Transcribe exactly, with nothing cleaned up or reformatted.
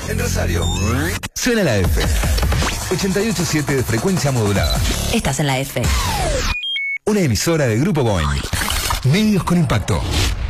En Rosario. Suena la F. ochenta y ocho punto siete de frecuencia modulada. Estás en la F. Una emisora de Grupo Boeing. Medios con impacto.